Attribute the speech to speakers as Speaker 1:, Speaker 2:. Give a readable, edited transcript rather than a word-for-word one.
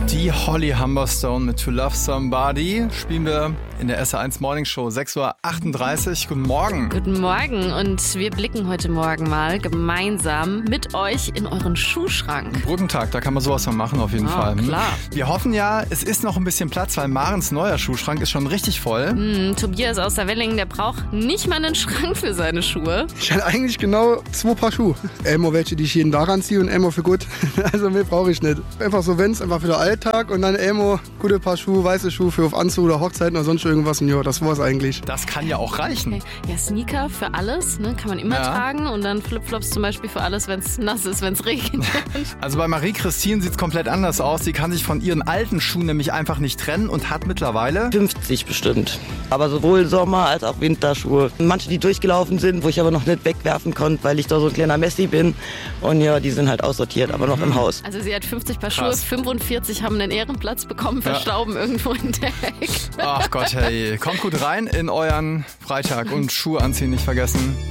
Speaker 1: Die Holly Humberstone mit To Love Somebody spielen wir in der SR1 Morning Show, 6:38 Uhr. Guten Morgen.
Speaker 2: Guten Morgen und wir blicken heute Morgen mal gemeinsam mit euch in euren Schuhschrank.
Speaker 1: Brückentag, da kann man sowas mal machen auf jeden Fall.
Speaker 2: Klar.
Speaker 1: Wir hoffen ja, es ist noch ein bisschen Platz, weil Marens neuer Schuhschrank ist schon richtig voll.
Speaker 2: Tobias aus der Welling, der braucht nicht mal einen Schrank für seine Schuhe.
Speaker 3: Ich hatte eigentlich genau 2 Paar Schuhe. Elmo welche, die ich jeden Tag anziehe und Elmo für gut. Also mehr brauche ich nicht. Einfach so wenn's, einfach für den Alltag und dann Elmo, gute Paar Schuhe, weiße Schuhe für auf Anzug oder Hochzeiten oder sonst irgendwas. Und ja, das war's eigentlich.
Speaker 1: Das kann ja auch reichen.
Speaker 2: Okay. Ja, Sneaker für alles, ne, kann man immer tragen und dann Flipflops zum Beispiel für alles, wenn es nass ist, wenn es regnet.
Speaker 1: Also bei Marie-Christine sieht es komplett anders aus. Sie kann sich von ihren alten Schuhen nämlich einfach nicht trennen und hat mittlerweile
Speaker 4: 50 bestimmt. Aber sowohl Sommer- als auch Winterschuhe. Manche, die durchgelaufen sind, wo ich aber noch nicht wegwerfen konnte, weil ich da so ein kleiner Messi bin. Und ja, die sind halt aussortiert, aber noch im Haus.
Speaker 2: Also sie hat 50 Paar
Speaker 1: Krass.
Speaker 2: Schuhe, 45 haben einen Ehrenplatz bekommen, verstauben irgendwo in der Ecke.
Speaker 1: Ach Gott, hey. Kommt gut rein in euren Freitag und Schuhe anziehen nicht vergessen.